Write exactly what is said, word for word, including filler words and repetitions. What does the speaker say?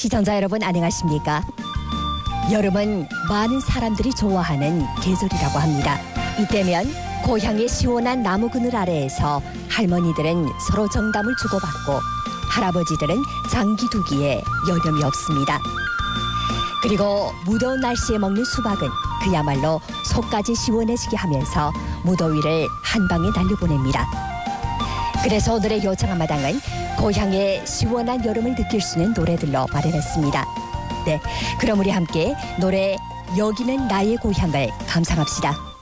시청자 여러분 안녕하십니까? 여름은 많은 사람들이 좋아하는 계절이라고 합니다. 이때면 고향의 시원한 나무 그늘 아래에서 할머니들은 서로 정담을 주고받고 할아버지들은 장기 두기에 여념이 없습니다. 그리고 무더운 날씨에 먹는 수박은 그야말로 속까지 시원해지게 하면서 무더위를 한 방에 날려보냅니다. 그래서 오늘의 요청 한마당은 고향의 시원한 여름을 느낄 수 있는 노래들로 마련했습니다. 네, 그럼 우리 함께 노래 여기는 나의 고향을 감상합시다.